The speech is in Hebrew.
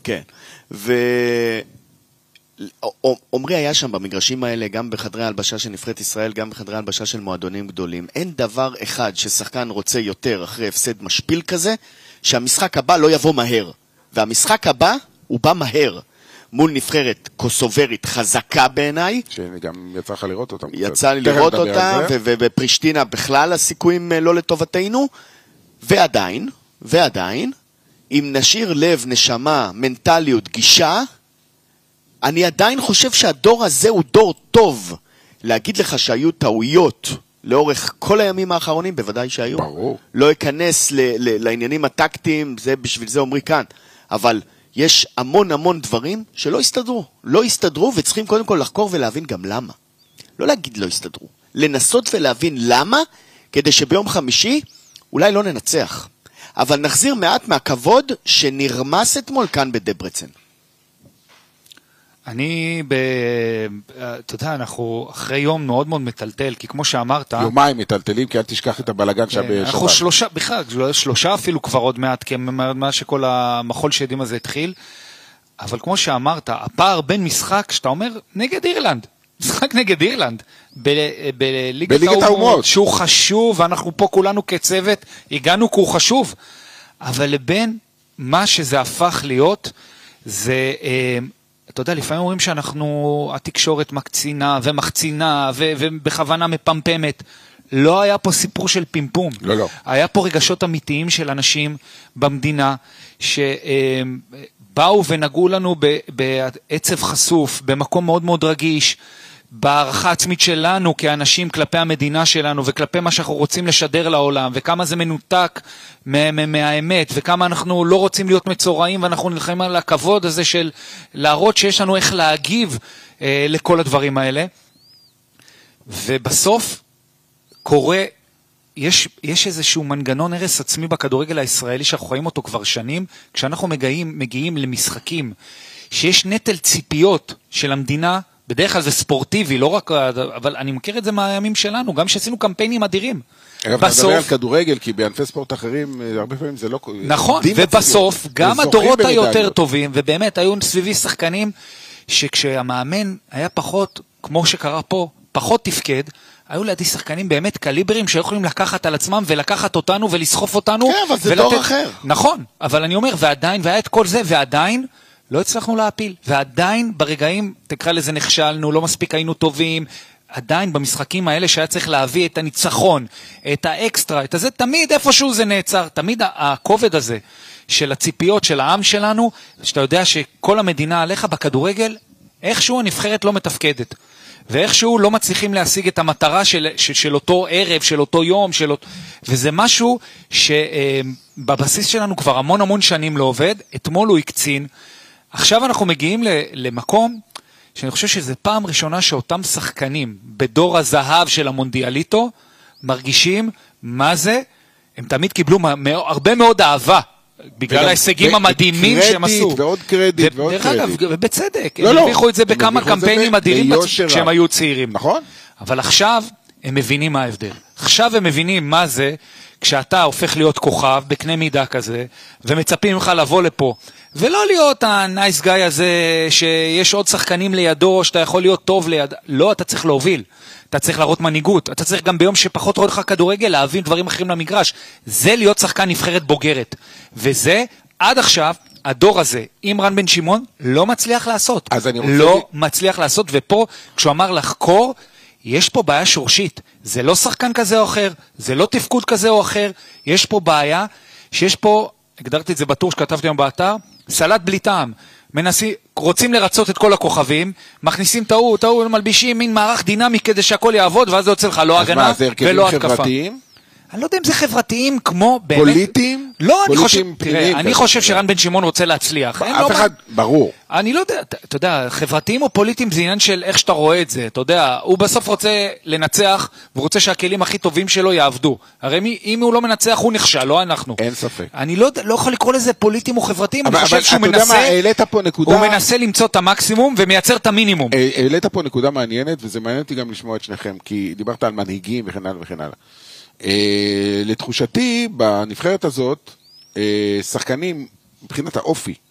כן. עומרי היה שם במגרשים האלה, גם בחדרי ההלבשה של נבחרת ישראל, גם בחדרי ההלבשה של מועדונים גדולים. אין דבר אחד ששחקן רוצה יותר אחרי הפסד משפיל כזה, שהמשחק הבא לא יבוא מהר. והמשחק הבא הוא בא מהר. מול נבחרת קוסוברית חזקה בעיניי. שגם יצא לך לראות אותה. יצא לי לראות אותה, ובפרישטינה בכלל הסיכויים לא לטובתנו. ועדיין, אם נשאיר לב, נשמה, מנטליות, גישה, אני עדיין חושב שהדור הזה הוא דור טוב. להגיד לך שהיו טעויות לאורך כל הימים האחרונים, בוודאי שהיו. ברור. לא אכנס לעניינים הטקטיים, זה בשביל זה אומרי כאן. אבל יש המון דברים שלא הסתדרו. לא הסתדרו, וצריכים קודם כל לחקור ולהבין גם למה. לא להגיד לא הסתדרו. לנסות ולהבין למה, כדי שביום חמישי אולי לא ננצח. אבל נחזיר מעט מהכבוד שנרמס אתמול כאן בדברצן. אתה יודע, אנחנו אחרי יום מאוד מאוד מטלטל, כי כמו שאמרת... יומיים מטלטלים, כי אל תשכח את הבלגן שם בשבת. אנחנו שלושה אפילו כבר עוד מעט, כי מה שכל המחול שדים הזה התחיל, אבל כמו שאמרת, הפער בין משחק, שאתה אומר, נגד אירלנד, משחק נגד אירלנד, בליגת האומות, שהוא חשוב, ואנחנו פה כולנו כצוות, הגענו כי הוא חשוב, אבל לבין מה שזה הפך להיות, זה... אתה יודע, לפעמים אומרים שאנחנו, התקשורת מקצינה ומחצינה ובכוונה מפמפמת. לא היה פה סיפור של פימפום. לא. היה פה רגשות אמיתיים של אנשים במדינה שבאו ונגעו לנו בעצב חשוף, במקום מאוד מאוד רגיש, בערכה עצמית שלנו כאנשים כלפי המדינה שלנו וכלפי מה שאנחנו רוצים לשדר לעולם, וכמה זה מנותק מהאמת, וכמה אנחנו לא רוצים להיות מצורעים, ואנחנו נלחמים על הכבוד הזה של להראות שיש לנו איך להגיב לכל הדברים האלה. ובסוף קורה, יש איזשהו מנגנון הרס עצמי בכדורגל הישראלי שאנחנו רואים אותו כבר שנים, כשאנחנו מגיעים למשחקים שיש נטל ציפיות של המדינה, בדרך כלל זה ספורטיבי, לא רק, אבל אני מכיר את זה מהימים שלנו, גם שעשינו קמפיינים אדירים. אגב, אני מדבר על כדורגל, כי בענפי ספורט אחרים, הרבה פעמים זה לא... נכון, ובסוף, גם הדורות היותר טובים, ובאמת היו סביבי שחקנים, שכשהמאמן היה פחות, כמו שקרה פה, פחות תפקד, היו לידי שחקנים באמת קליברים, שיכולים לקחת על עצמם, ולקחת אותנו, ולסחוף אותנו. כן, אבל זה דור אחר. נכון, אבל אני אומר, ועדיין, והיה את כל זה, ועדיין, לא הצלחנו להפיל, ועדיין ברגעים, תקרא לזה נכשלנו, לא מספיק היינו טובים, עדיין במשחקים האלה שהיה צריך להביא את הניצחון, את האקסטרה, את הזה, תמיד איפשהו זה נעצר, תמיד הכובד הזה של הציפיות של העם שלנו, שאתה יודע שכל המדינה עליך בכדורגל, איכשהו הנבחרת לא מתפקדת, ואיכשהו לא מצליחים להשיג את המטרה של אותו ערב, של אותו יום, וזה משהו שבבסיס שלנו כבר המון שנים לא עובד, אתמול הוא הקצין, עכשיו אנחנו מגיעים למקום שאני חושב שזה פעם ראשונה שאותם שחקנים בדור הזהב של המונדיאליטו מרגישים מה זה, הם תמיד קיבלו הרבה מאוד אהבה בגלל ההישגים המדהימים שהם עשו. ועוד קרדיט ועוד קרדיט. ובצדק, הם הביכו את זה בכמה קמפיינים אדירים כשהם היו צעירים. נכון. אבל עכשיו הם מבינים מה ההבדל. עכשיו הם מבינים מה זה כשאתה הופך להיות כוכב בקנה מידה כזה, ומצפים ממך לבוא לפה, ולא להיות הנייס גאי הזה, שיש עוד שחקנים לידו, שאתה יכול להיות טוב ליד, לא, אתה צריך להוביל, אתה צריך להראות מנהיגות, אתה צריך גם ביום שפחות רואה לך כדורגל, להבין דברים אחרים למגרש, זה להיות שחקן נבחרת בוגרת, וזה, עד עכשיו, הדור הזה, עם רן בן שמעון, לא מצליח לעשות, לא מצליח לעשות, ופה, כשהוא אמר לחקור, יש פה בעיה שורשית, זה לא שחקן כזה או אחר, זה לא תפקוד כזה או אחר, יש פה בעיה, שיש פה, הגדרתי את זה בטור שכתבתי היום באתר, סלט בלי טעם, רוצים לרצות את כל הכוכבים, מכניסים טעות, מלבישים מין מערך דינמי כדי שהכל יעבוד, ואז זה יוצא לך לא הגנה ולא התקפה. אני לא יודע אם זה חברתיים כמו באמת... פוליטיים? לא, אני חושב שרן בן שמעון רוצה להצליח. אף אחד, ברור. אני לא יודע, אתה יודע, חברתיים או פוליטיים זה עניין של איך שאתה רואה את זה, אתה יודע, הוא בסוף רוצה לנצח, והוא רוצה שהכלים הכי טובים שלו יעבדו. הרי אם הוא לא מנצח, הוא נכשל, לא אנחנו. אין ספק. אני לא יכול לקרוא לזה פוליטיים או חברתיים, אני חושב שהוא מנסה למצוא את המקסימום ומייצר את המינימום. העלית פה נקודה מעניינת, וזה מעניין אותי גם לשמוע את שניכם, כי דיברת על מנהיגים וכן הלאה וכן הלאה. לתחושתי, בנבחרת הזאת, שחקנים, מבחינת האופי,